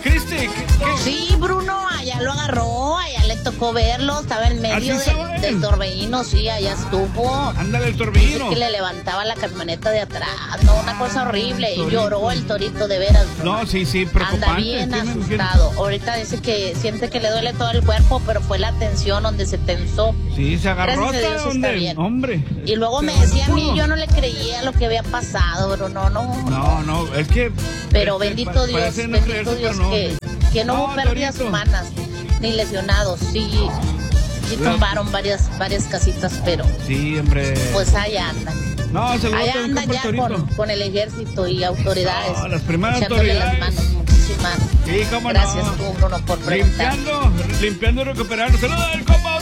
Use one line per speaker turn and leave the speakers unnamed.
Cristi, ¿qué?
Sí, Bruno, allá lo agarró, allá le tocó verlo, estaba en medio del torbellino, sí, allá estuvo.
Ándale, el torbellino.
Dice que le levantaba la camioneta de atrás, no, una cosa horrible. Lloró el torito, de veras.
No, sí, preocupante.
Anda bien asustado. Ahorita dice que siente que le duele todo el cuerpo, pero fue la tensión donde se tensó.
Sí, se agarró hasta donde, hombre.
Y luego me decía a mí, yo no le creía lo que había pasado, Bruno,
no, es que...
Pero bendito Dios, que no hubo pérdidas humanas, ni lesionados, sí tumbaron varias casitas, pero...
Sí, hombre.
Pues allá andan.
No, seguro
allá andan ya con el ejército y autoridades.
No, las primeras
echándole
autoridades.
las manos, muchísimas.
Sí, cómo
gracias,
no.
Tú, Bruno, por preguntar.
Limpiando y recuperando. Saludos del compa.